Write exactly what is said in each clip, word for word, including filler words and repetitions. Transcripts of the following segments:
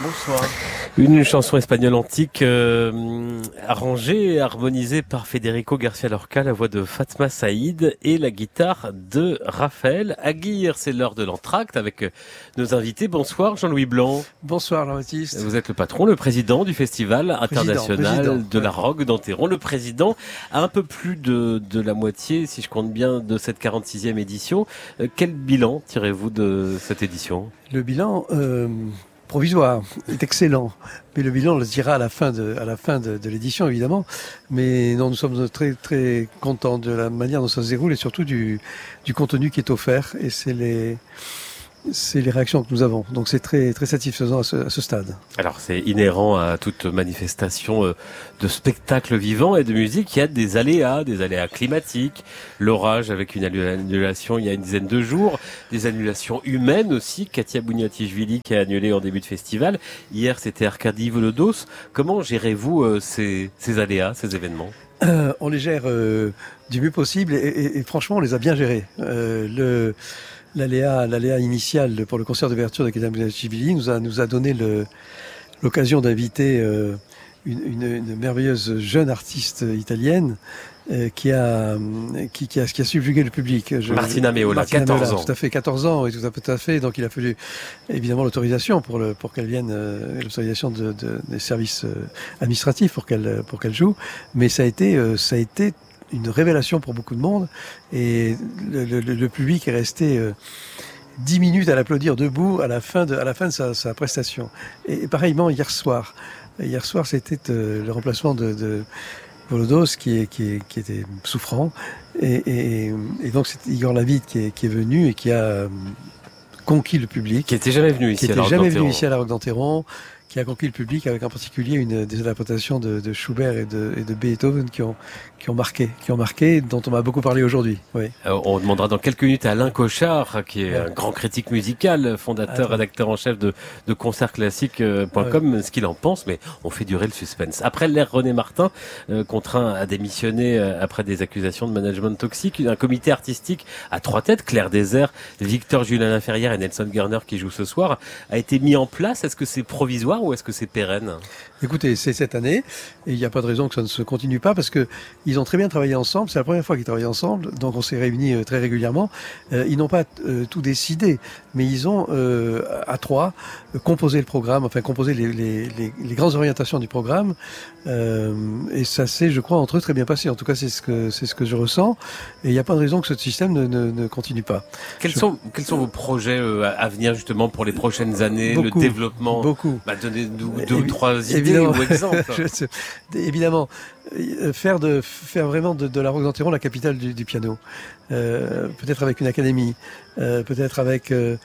Bonsoir. Une chanson espagnole antique euh, arrangée et harmonisée par Federico García Lorca, la voix de Fatma Saïd et la guitare de Raphaël Aguirre. C'est l'heure de l'entracte avec nos invités. Bonsoir Jean-Louis Blanc. Bonsoir Jean-Baptiste. Vous êtes le patron, le président du Festival international président, président, de ouais. la Roque d'Enterron. Le président a un peu plus de, de la moitié, si je compte bien, de cette quarante-sixième édition. Euh, quel bilan tirez-vous de cette édition ? Le bilan euh, provisoire est excellent, mais le bilan on le dira à la fin de, à la fin de, de l'édition évidemment. Mais non, nous sommes très très contents de la manière dont ça se déroule et surtout du, du contenu qui est offert. Et c'est les C'est les réactions que nous avons. Donc c'est très très satisfaisant à ce, à ce stade. Alors c'est inhérent à toute manifestation de spectacle vivant et de musique. Il y a des aléas, des aléas climatiques, l'orage avec une annulation il y a une dizaine de jours, des annulations humaines aussi. Katia Bouniatichvili qui a annulé en début de festival. Hier c'était Arkady Volodos. Comment gérez-vous euh, ces, ces aléas, ces événements ? euh, On les gère euh, du mieux possible et, et, et franchement on les a bien gérés. Euh, le L'aléa, l'aléa initial pour le concert d'ouverture de Katia Bouniatichvili nous a, nous a donné le, l'occasion d'inviter euh, une, une, une merveilleuse jeune artiste italienne euh, qui, a, qui, qui, a, qui a subjugué le public. Je, Martina Meola, Martina quatorze Meola, ans. Tout à fait, quatorze ans, oui, tout à, tout à fait. Donc il a fallu évidemment l'autorisation pour, le, pour qu'elle vienne, euh, l'autorisation de, de, des services euh, administratifs pour qu'elle, pour qu'elle joue. Mais ça a été, euh, ça a été une révélation pour beaucoup de monde et le, le, le public est resté euh, dix minutes à l'applaudir debout à la fin de, à la fin de sa, sa prestation. Et, et pareillement hier soir. Hier soir, c'était euh, le remplacement de, de Volodos qui, est, qui, est, qui était souffrant. Et, et, et donc c'est Igor Lavid qui est, qui est venu et qui a euh, conquis le public. Qui n'était jamais venu ici qui à la Roque jamais d'Enterron. venu ici à la Roque d'Enterron. Qui a conquis le public avec en particulier une des adaptations de, de Schubert et de, et de Beethoven qui ont qui ont marqué, qui ont marqué, dont on m'a beaucoup parlé aujourd'hui. Oui. Euh, on demandera dans quelques minutes à Alain Cochard, qui est ouais. un grand critique musical, fondateur, Attends. rédacteur en chef de, de concert classique point com, ouais. ce qu'il en pense, mais on fait durer le suspense. Après l'ère René Martin, euh, contraint à démissionner euh, après des accusations de management toxique, un comité artistique à trois têtes, Claire Désert, Victor Julien Laferrière et Nelson Gerner qui jouent ce soir, a été mis en place. Est-ce que c'est provisoire ou est-ce que c'est pérenne ? Écoutez, c'est cette année et il n'y a pas de raison que ça ne se continue pas parce que ils ont très bien travaillé ensemble. C'est la première fois qu'ils travaillent ensemble, donc on s'est réunis euh, très régulièrement. Euh, ils n'ont pas euh, tout décidé, mais ils ont euh, à trois euh, composé le programme, enfin composé les, les, les, les grandes orientations du programme. Euh, et ça s'est, je crois, entre eux très bien passé. En tout cas, c'est ce que c'est ce que je ressens. Et il n'y a pas de raison que ce système ne, ne, ne continue pas. Quels je... sont quels sont vos projets euh, à venir justement pour les prochaines années, beaucoup, le développement? Beaucoup. Bah, donnez deux, deux ou trois idées évidemment. ou exemples. je, évidemment, faire de faire vraiment de, de la Roque d'Enterron la capitale du, du piano. Euh, peut-être avec une académie, euh, peut-être avec euh,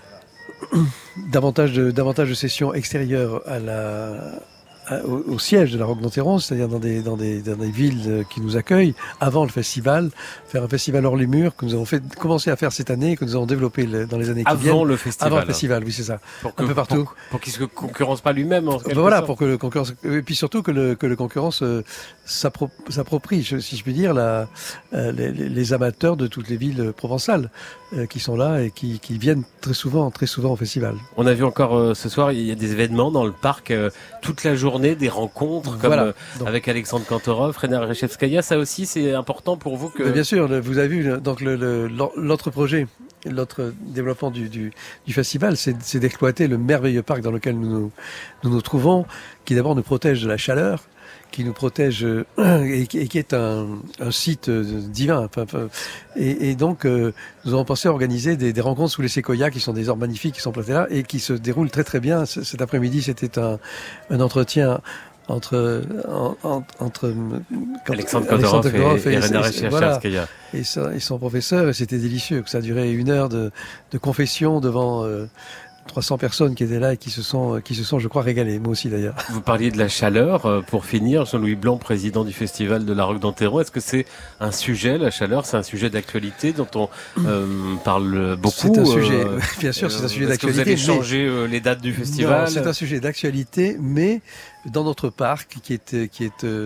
davantage de davantage de sessions extérieures à la Au, au siège de la Roque d'Enterron, c'est-à-dire dans des, dans, des, dans des villes qui nous accueillent, avant le festival, faire un festival hors les murs, que nous avons fait, commencé à faire cette année, que nous avons développé le, dans les années qui avant viennent. Avant le festival. Avant le festival, oui, c'est ça. Pour que, un peu partout. Pour, pour qu'il se concurrence pas lui-même, en quelque Voilà, sorte. pour que le concurrence, et puis surtout que le, que le concurrence euh, s'appro, s'approprie, si je puis dire, la, euh, les, les amateurs de toutes les villes provençales euh, qui sont là et qui, qui viennent très souvent, très souvent au festival. On a vu encore euh, ce soir, il y a des événements dans le parc euh, toute la journée, des rencontres. Comme voilà. euh, avec Alexandre Kantorov, Rena Rechevskaya, ça aussi c'est important pour vous que... Mais bien sûr, le, vous avez vu le, donc le, le, l'autre projet, l'autre développement du, du, du festival, c'est, c'est d'exploiter le merveilleux parc dans lequel nous nous, nous, nous trouvons, qui d'abord nous protège de la chaleur, qui nous protège euh, et, et qui est un, un site euh, divin. Enfin, enfin, et, et donc, euh, nous avons pensé à organiser des, des rencontres sous les séquoias, qui sont des arbres magnifiques, qui sont plantés là, et qui se déroulent très très bien. C- cet après-midi, c'était un, un entretien entre en, en, entre Alexandre Kantorov et, et, et Rena Rechevskaya et, voilà, et son professeur, et c'était délicieux. Ça a duré une heure de, de confession devant euh, trois cents personnes qui étaient là et qui se sont, qui se sont, je crois, régalées. Moi aussi, d'ailleurs. Vous parliez de la chaleur. Pour finir, Jean-Louis Blanc, président du Festival de la Roque d'Enterron, est-ce que c'est un sujet, la chaleur, c'est un sujet d'actualité dont on euh, parle beaucoup? C'est un sujet, euh, bien sûr, c'est un sujet est-ce d'actualité. Que vous allez changer mais... euh, les dates du festival? Non, c'est un sujet d'actualité, mais dans notre parc, qui est, qui est euh,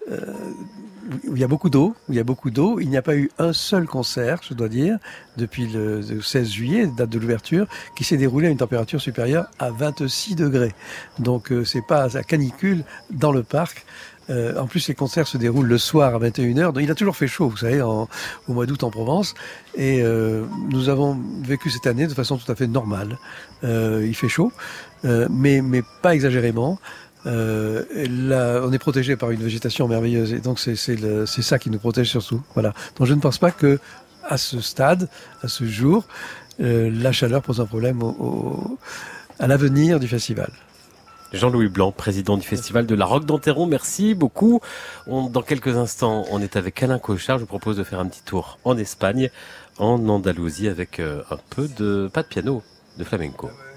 euh, où il y a beaucoup d'eau, où il y a beaucoup d'eau. Il n'y a pas eu un seul concert, je dois dire, depuis le, le seize juillet, date de l'ouverture, qui s'est déroulé à une température supérieure à vingt-six degrés. Donc euh, c'est pas à canicule dans le parc. Euh, en plus, les concerts se déroulent le soir à vingt et une heures. Donc, il a toujours fait chaud, vous savez, en, au mois d'août en Provence. Et euh, nous avons vécu cette année de façon tout à fait normale. Euh, il fait chaud, euh, mais, mais pas exagérément. Euh, là, on est protégé par une végétation merveilleuse. Et donc, c'est, c'est, le, c'est ça qui nous protège surtout. Voilà. Donc, je ne pense pas que à ce stade, à ce jour, euh, la chaleur pose un problème au, au, à l'avenir du festival. Jean-Louis Blanc, président du Festival de la Roque d'Enterron, merci beaucoup. On, dans quelques instants, on est avec Alain Cochard. Je vous propose de faire un petit tour en Espagne, en Andalousie, avec euh, un peu de, pas de piano, de flamenco.